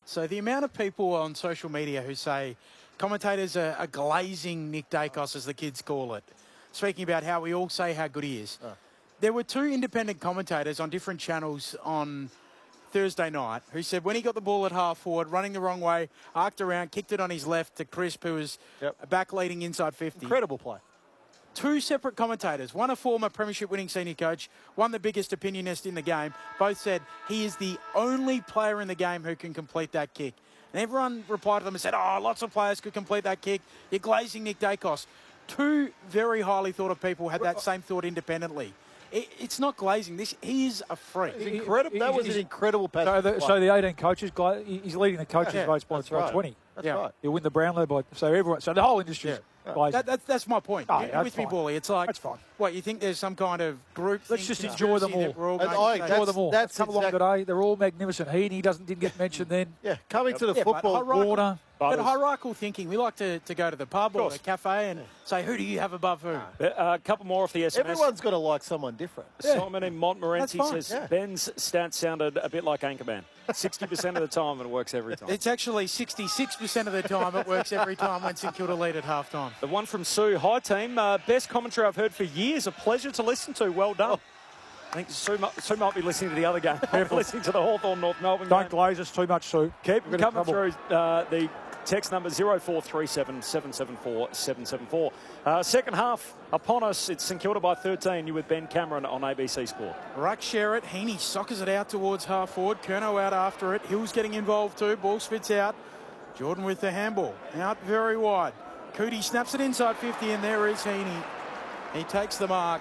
So the amount of people on social media who say commentators are glazing Nick Dacos, as the kids call it, speaking about how we all say how good he is. There were two independent commentators on different channels on Thursday night who said when he got the ball at half forward, running the wrong way, arced around, kicked it on his left to Crisp, who was back leading inside 50. Incredible play. Two separate commentators, one a former premiership winning senior coach, one the biggest opinionist in the game, both said he is the only player in the game who can complete that kick. And everyone replied to them and said, oh, lots of players could complete that kick. You're glazing Nick Dacos. Two very highly thought of people had that same thought independently. It's not glazing. He is a freak. Incredible. That was an incredible pass. So the 18 coaches, he's leading the coaches votes by 20. That's right. He'll win the Brownlow by so the whole industry. That's my point. You're with me, Bally. It's like, that's fine. What, you think there's some kind of group? Let's just enjoy them all. Enjoy them all. That's come along today. They're all magnificent. Heaney didn't get mentioned then. Yeah, coming to the football. Warner. But hierarchical thinking, we like to go to the pub or the cafe and say, who do you have above who? A couple more off the SMS. Everyone's got to like someone different. Simon in Montmorency says, Ben's stats sounded a bit like Anchorman. 60% of the time it works every time. It's actually 66% of the time it works every time when St Kilda lead at half-time. The one from Sue. Hi, team. Best commentary I've heard for years. A pleasure to listen to. Well done. I think Sue might be listening to the other game. Listening to the Hawthorn North Melbourne Don't game. glaze us too much, Sue. Keep coming through the text number 0437 774 774. Second half upon us. It's St Kilda by 13. You with Ben Cameron on ABC Sport. Ruck share it. Heaney soccers it out towards half forward. Curnow out after it. Hill's getting involved too. Ball spits out. Jordan with the handball. Out very wide. Cootie snaps it inside 50 and there is Heaney. He takes the mark.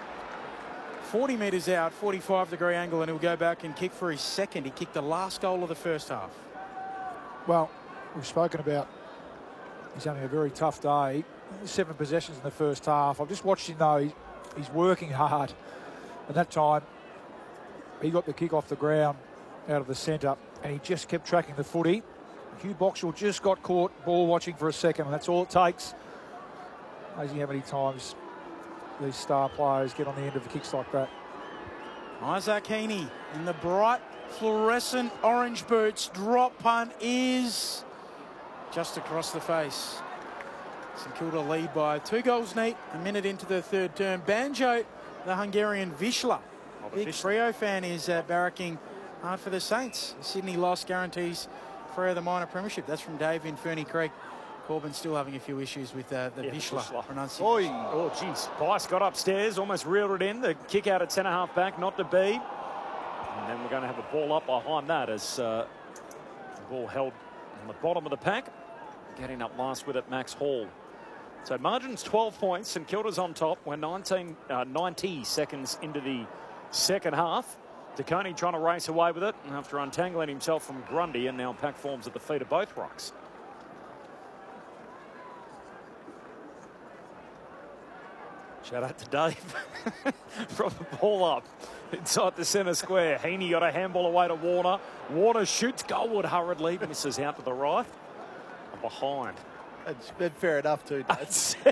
40 metres out, 45-degree angle, and he'll go back and kick for his second. He kicked the last goal of the first half. Well, we've spoken about he's having a very tough day. 7 possessions in the first half. I've just watched him, though. He's working hard. At that time, he got the kick off the ground out of the centre, and he just kept tracking the footy. Hugh Boxall just got caught ball watching for a second, and that's all it takes. Amazing how many times these star players get on the end of the kicks like that. Isaac Heaney in the bright fluorescent orange boots. Drop punt is just across the face. St Kilda lead by 2 goals neat, a minute into the third term. Banjo, the Hungarian Vizsla. Big Freo fan is barracking hard for the Saints. Sydney loss guarantees Freo the minor premiership. That's from Dave in Ferny Creek. Corbyn's still having a few issues with the Vizsla pronunciation. Oh, geez. Bice got upstairs, almost reeled it in. The kick out at centre-half back, not to be. And then we're going to have a ball up behind that as the ball held on the bottom of the pack. Getting up last with it, Max Hall. So margin's 12 points. St Kilda's on top. We're 90 seconds into the second half. DeConey trying to race away with it after untangling himself from Grundy, and now pack forms at the feet of both rucks. Shout out to Dave. From the ball up inside the centre square. Heaney got a handball away to Warner. Warner shoots goalward hurriedly. Misses out to the right. Behind. It's been fair enough too, Dave.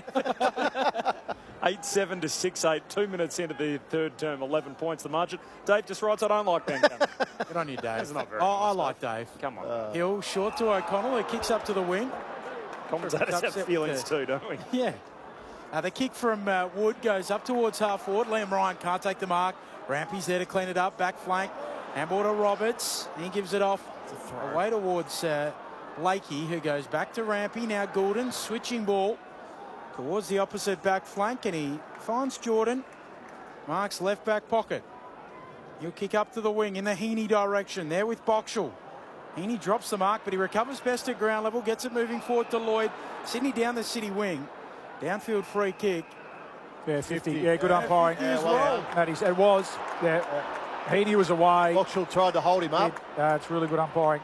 8-7 to 6-8. 2 minutes into the third term. 11 points the margin. Dave just writes, I don't like Ben Cameron. Good on you, Dave. That's not very I like Dave. Come on. Hill short to O'Connell, who kicks up to the wing. Commentators have feelings too, don't we? Yeah. The kick from Wood goes up towards half forward. Liam Ryan can't take the mark. Rampy's there to clean it up. Back flank. Handball to Roberts. He gives it off away towards Blakey, who goes back to Rampy. Now Goulden switching ball towards the opposite back flank, and he finds Jordan. Marks left back pocket. He'll kick up to the wing in the Heaney direction. There with Boxall. Heaney drops the mark, but he recovers best at ground level. Gets it moving forward to Lloyd. Sydney down the city wing. Downfield free kick. Yeah, 50. Yeah, good umpiring. Yeah, it was. Yeah. Heaney was away. Boxall tried to hold him up. It's really good umpiring.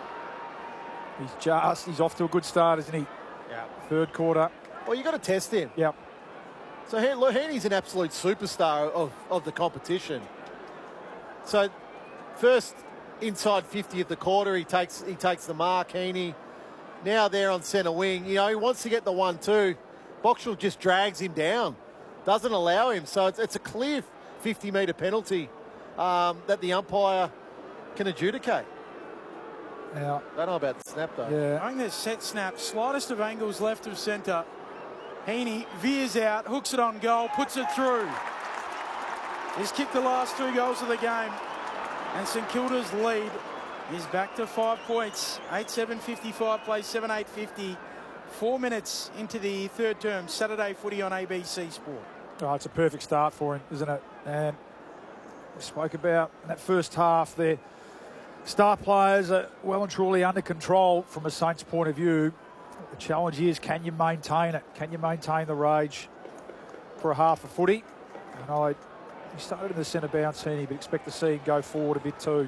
He's off to a good start, isn't he? Yeah. Third quarter. Well, you got to test him. Yep. So Heaney's an absolute superstar of the competition. So first inside 50 of the quarter, he takes the mark. Heaney now there on centre wing. You know, he wants to get the 1-2. Boxall just drags him down, doesn't allow him. So it's a clear 50-metre penalty that the umpire can adjudicate. Now, Don't know about the snap, though. yeah, Going the set snap, slightest of angles left of centre. Heaney veers out, hooks it on goal, puts it through. He's kicked the last 2 goals of the game. And St Kilda's lead is back to 5 points. 8:7:55 plays 7:8:50. 4 minutes into the third term. Saturday footy on ABC Sport. oh, it's a perfect start for him, isn't it? And we spoke about in that first half, their star players are well and truly under control from a Saints point of view. The challenge is, can you maintain it? Can you maintain the rage for a half of footy? And he started in the centre bounce, Heaney, but expect to see him go forward a bit too.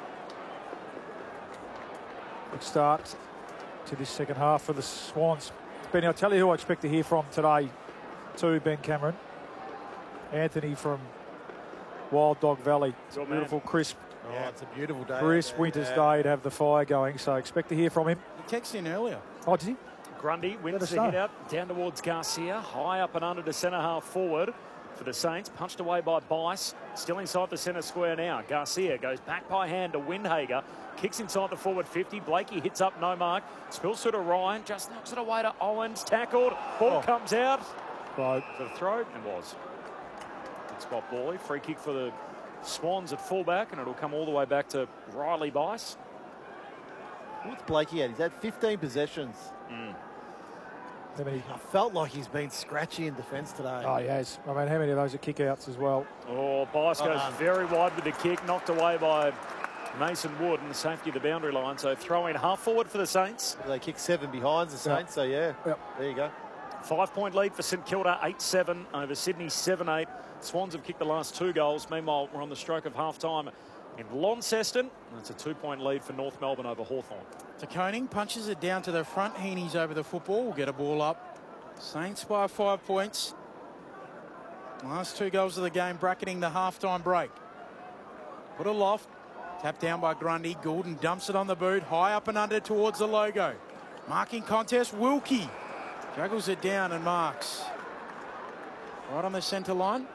Good start to this second half for the Swans. Benny, I'll tell you who I expect to hear from today too, Ben Cameron. Anthony from Wild Dog Valley. It's a Good beautiful, crisp, Yeah, it's a beautiful day. crisp winter's day to have the fire going, so expect to hear from him. He texted in earlier. Oh, did he? Grundy wins us the know. hit out down towards Garcia, high up and under to centre half forward for the Saints, punched away by Bice, still inside the centre square now. Garcia goes back by hand to Windhager, kicks inside the forward 50. Blakey hits up, no mark, spills through to Ryan, just knocks it away to Owens, tackled, ball comes out. Right. The throw, it was. Good spot, Bally. Free kick for the Swans at fullback, and it'll come all the way back to Riley Bice. What's Blakey at? He's had 15 possessions. How many? I felt like he's been scratchy in defence today. Oh, he has. I mean, how many of those are kick-outs as well? Oh, Bice goes very wide with the kick, knocked away by Mason Wood and the safety of the boundary line. So throw in half forward for the Saints. They kicked 7 behinds, the Saints, so yeah. Yep. There you go. 5-point lead for St Kilda, 8-7 over Sydney, 7-8. Swans have kicked the last 2 goals. Meanwhile, we're on the stroke of half-time in Launceston. That's a 2-point lead for North Melbourne over Hawthorn. De Koning punches it down to the front. Heaney's over the football. Will get a ball up. Saints by 5 points. Last 2 goals of the game, bracketing the half-time break. Put a loft. Tapped down by Grundy. Goulden dumps it on the boot. High up and under towards the logo. Marking contest. Wilkie juggles it down and marks. Right on the centre line.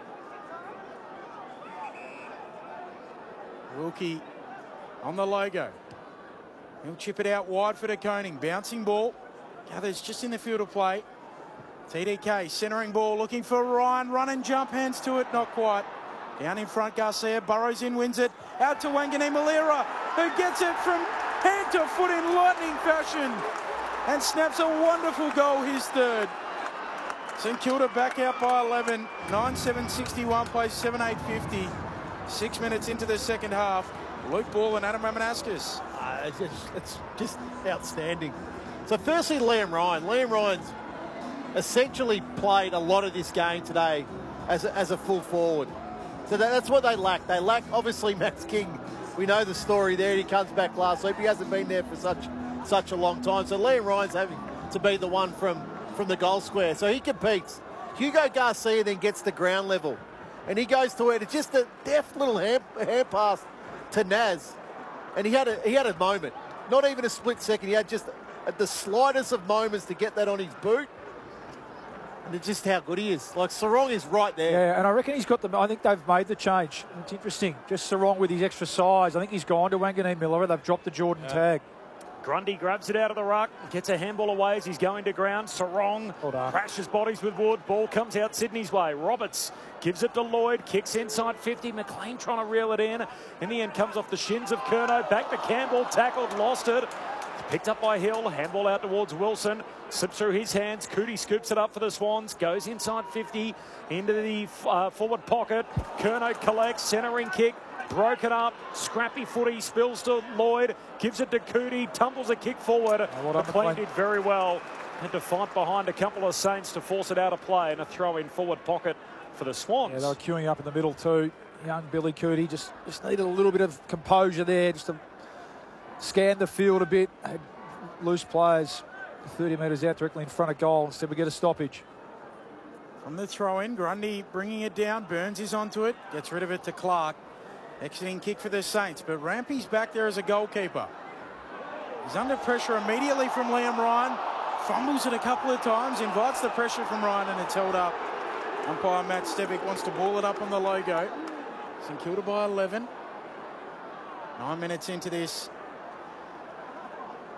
Wilkie on the logo. He'll chip it out wide for De Koning. Bouncing ball. Gathers just in the field of play. TDK centering ball looking for Ryan. Run and jump. Hands to it. Not quite. Down in front, Garcia. Burrows in, wins it. Out to Wangani Malira, who gets it from hand to foot in lightning fashion. And snaps a wonderful goal, his third. St Kilda back out by 11. 9:7:61 plays 7:8:50. 6 minutes into the second half. Luke Ball and Adam Ramanaskas. It's just outstanding. So firstly, Liam Ryan. Liam Ryan's essentially played a lot of this game today as a full forward. So that's what they lack. They lack, obviously, Max King. We know the story there. He comes back last week. He hasn't been there for such a long time. So Liam Ryan's having to be the one from the goal square. So he competes. Hugo Garcia then gets the ground level. And he goes to it. It's just a deft little hand pass to Naz. And he had a moment. Not even a split second. He had just the slightest of moments to get that on his boot. And it's just how good he is. Like, Sarong is right there. Yeah, and I reckon he's got the... I think they've made the change. It's interesting. Just Sarong with his extra size. I think he's gone to Wangani Miller. They've dropped the Jordan tag. Grundy grabs it out of the ruck, gets a handball away as he's going to ground. Sarong Well done. crashes bodies with Wood. Ball comes out Sydney's way. Roberts gives it to Lloyd, kicks inside 50. McLean trying to reel it in. In the end, comes off the shins of Curnow. Back to Campbell, tackled, lost it. Picked up by Hill, handball out towards Wilson. Slips through his hands. Cootie scoops it up for the Swans. Goes inside 50 into the forward pocket. Curnow collects, centering kick. Broken up, scrappy footy, spills to Lloyd, gives it to Cootie, tumbles a kick forward. well done, McLean did very well. Had to fight behind a couple of Saints to force it out of play, and a throw in forward pocket for the Swans. Yeah, they were queuing up in the middle too. Young Billy Cootie just needed a little bit of composure there, just to scan the field a bit. Had loose players 30 metres out directly in front of goal. Instead we get a stoppage. From the throw in, Grundy bringing it down. Burns is onto it, gets rid of it to Clark. Exiting kick for the Saints, but Rampy's back there as a goalkeeper. He's under pressure immediately from Liam Ryan. Fumbles it a couple of times, invites the pressure from Ryan, and it's held up. Umpire Matt Stevic wants to ball it up on the logo. St Kilda by 11. 9 minutes into this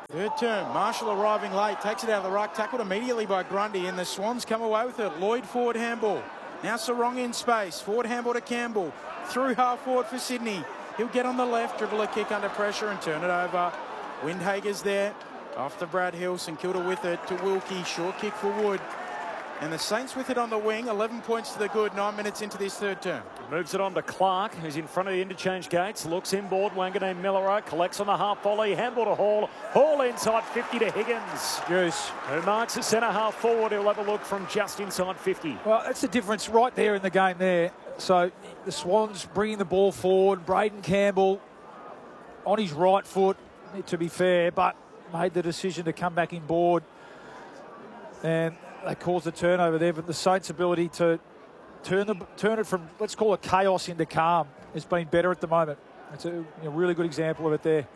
Third term, Marshall arriving late, takes it out of the ruck, tackled immediately by Grundy, and the Swans come away with it. Lloyd forward handball. Now Sarong in space, forward handball to Campbell, through half forward for Sydney. He'll get on the left, dribble a kick under pressure and turn it over. Windhager's there, off to Brad Hill, St Kilda with it to Wilkie, short kick for Wood. And the Saints with it on the wing, 11 points to the good, 9 minutes into this third term. Moves it on to Clark, who's in front of the interchange gates. Looks inboard, Wanganeen Millero collects on the half volley. Handball to Hall. Hall inside 50 to Higgins. Yes. Who marks the centre half forward. He'll have a look from just inside 50. Well, that's the difference right there in the game there. So the Swans bringing the ball forward. Braden Campbell on his right foot, to be fair, but made the decision to come back inboard. And they caused a turnover there, but the Saints' ability to turn it from, let's call it chaos, into calm has been better at the moment. It's a really good example of it there.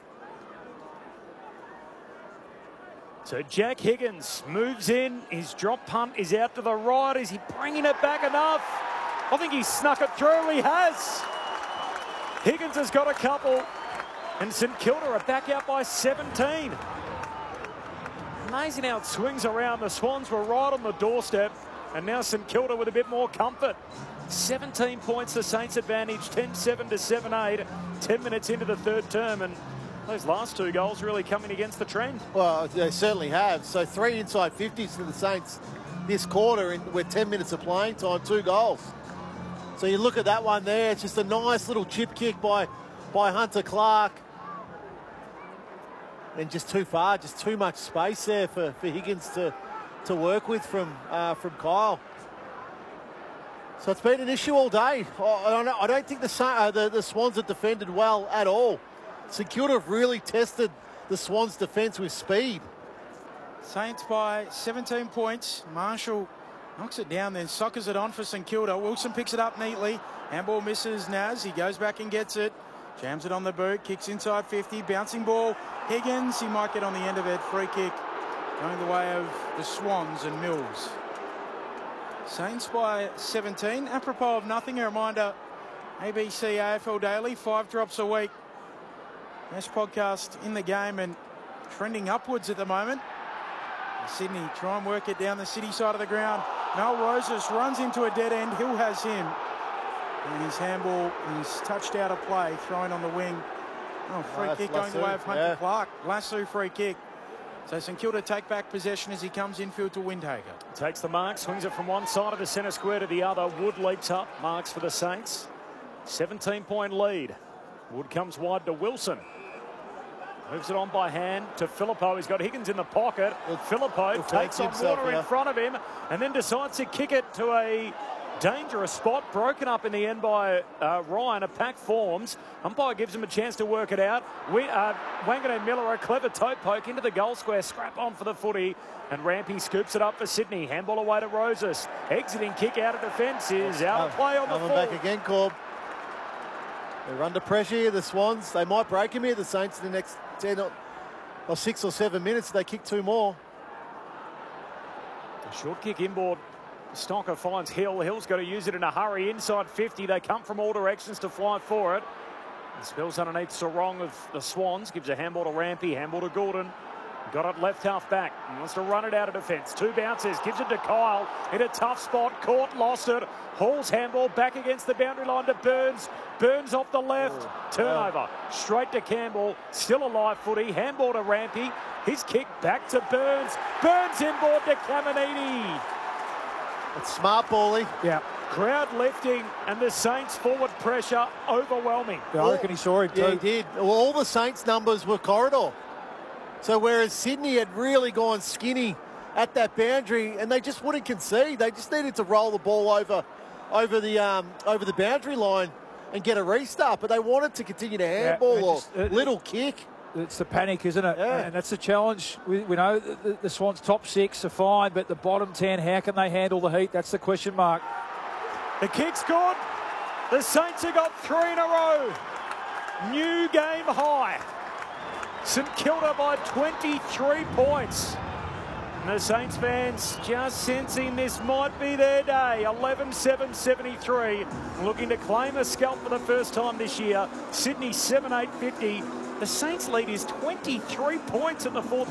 So Jack Higgins moves in. His drop punt is out to the right. Is he bringing it back enough? I think he snuck it through. He has. Higgins has got a couple. And St Kilda are back out by 17. Amazing how it swings around. The Swans were right on the doorstep. And now St Kilda with a bit more comfort. 17 points, the Saints advantage, 10-7 to 7-8. 10 minutes into the third term. And those last two goals really coming against the trend. Well, they certainly have. So 3 inside 50s to the Saints this quarter with 10 minutes of playing time, 2 goals. So you look at that one there, it's just a nice little chip kick by Hunter Clark. And just too far, just too much space there for Higgins to work with from Kyle. So it's been an issue all day. I don't think the Swans have defended well at all. St Kilda have really tested the Swans' defence with speed. Saints by 17 points. Marshall knocks it down, then soccers it on for St Kilda. Wilson picks it up neatly. Handball misses Naz. He goes back and gets it. Jams it on the boot. Kicks inside 50. Bouncing ball. Higgins. He might get on the end of it. Free kick going the way of the Swans and Mills. Saints by 17. Apropos of nothing, a reminder, ABC AFL Daily, 5 drops a week. Best podcast in the game and trending upwards at the moment. Sydney try and work it down the city side of the ground. Mel Roses runs into a dead end. Hill has him. And his handball is touched out of play, thrown on the wing. Oh, free kick going the way of Hunter Clark. Lasso free kick. So St Kilda take back possession as he comes infield to Windhager. Takes the mark, swings it from one side of the centre square to the other. Wood leaps up, marks for the Saints. 17-point lead. Wood comes wide to Wilson. Moves it on by hand to Filippo. He's got Higgins in the pocket. Filippo takes on Water in front of him and then decides to kick it to a dangerous spot. Broken up in the end by Ryan. A pack forms. Umpire gives him a chance to work it out. Wanganeen Miller, a clever toe poke into the goal square. Scrap on for the footy. And Rampy scoops it up for Sydney. Handball away to Roses. Exiting kick out of defence is out of play on the full. Back again, Corb. They're under pressure here, the Swans. They might break him here, the Saints, in the next 10 or 6 or 7 minutes. They kick 2 more. A short kick inboard. Stonker finds Hill. Hill's got to use it in a hurry. Inside 50. They come from all directions to fly for it. And spills underneath Sarong of the Swans. Gives a handball to Rampy. Handball to Gordon. Got it left half back. He wants to run it out of defence. 2 bounces. Gives it to Kyle. In a tough spot. Caught. Lost it. Hall's handball back against the boundary line to Burns. Burns off the left. Turnover. Straight to Campbell. Still a live footy. Handball to Rampy. His kick back to Burns. Burns inboard to Caminiti. It's smart bally. Yeah. Crowd lifting and the Saints forward pressure overwhelming. Yeah, I reckon he saw him too. Yeah, he did. Well, all the Saints numbers were corridor. So whereas Sydney had really gone skinny at that boundary and they just wouldn't concede. They just needed to roll the ball over the boundary line and get a restart. But they wanted to continue to handball or little kick. It's the panic, isn't it? Yeah. And that's the challenge. We know the Swans' top 6 are fine, but the bottom 10, how can they handle the heat? That's the question mark. The kick's good. The Saints have got 3 in a row. New game high. St Kilda by 23 points. And the Saints fans just sensing this might be their day. 11-7-73. Looking to claim a scalp for the first time this year. Sydney 7-8-50. The Saints lead is 23 points in the fourth.